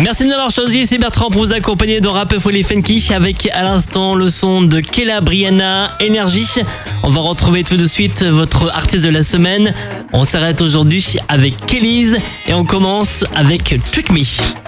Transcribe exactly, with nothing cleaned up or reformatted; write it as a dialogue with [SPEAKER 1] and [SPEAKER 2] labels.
[SPEAKER 1] Merci de m'avoir choisi, c'est Bertrand pour vous accompagner dans Rap Folie Funky avec à l'instant le son de Kella Briana, Énergie. On va retrouver tout de suite votre artiste de la semaine. On s'arrête aujourd'hui avec Kelly's et on commence avec Trick Me.